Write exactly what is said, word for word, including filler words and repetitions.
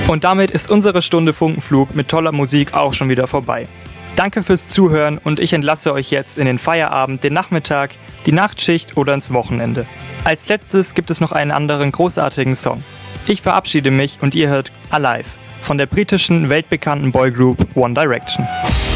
Und damit ist unsere Stunde Funkenflug mit toller Musik auch schon wieder vorbei. Danke fürs Zuhören und ich entlasse euch jetzt in den Feierabend, den Nachmittag, die Nachtschicht oder ins Wochenende. Als letztes gibt es noch einen anderen großartigen Song. Ich verabschiede mich und ihr hört Alive von der britischen, weltbekannten Boygroup One Direction.